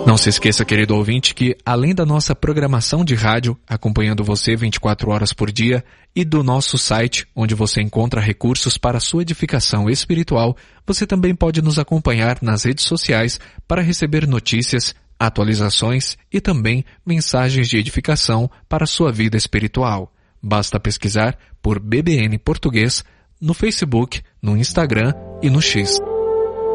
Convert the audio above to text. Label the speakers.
Speaker 1: Não se esqueça, querido ouvinte, que além da nossa programação de rádio, acompanhando você 24 horas por dia, e do nosso site, onde você encontra recursos para sua edificação espiritual, você também pode nos acompanhar nas redes sociais para receber notícias, atualizações e também mensagens de edificação para a sua vida espiritual. Basta pesquisar por BBN Português no Facebook, no Instagram e no X.